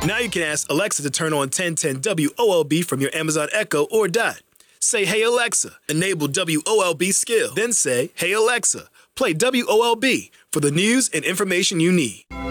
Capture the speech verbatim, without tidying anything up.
Now you can ask Alexa to turn on ten ten W O L B from your Amazon Echo or Dot. Say, "Hey Alexa," enable W O L B skill. Then say, "Hey Alexa, play W O L B for the news and information you need."